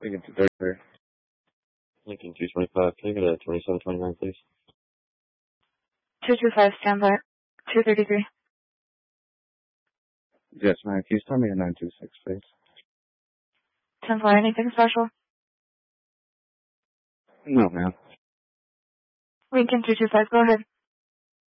Lincoln 233. Lincoln 225. Can I get a 2729, please? 225, standby. 233. Yes, ma'am. Can you tell me a 926, please? 10-4, anything special? No, ma'am. Lincoln 225, go ahead.